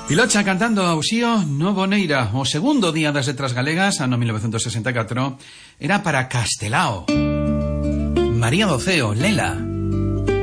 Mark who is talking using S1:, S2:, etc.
S1: Pilocha cantando Auxío no Boneira, o segundo día das letras galegas, ano 1964, era para Castelao. María Doceo, Lela.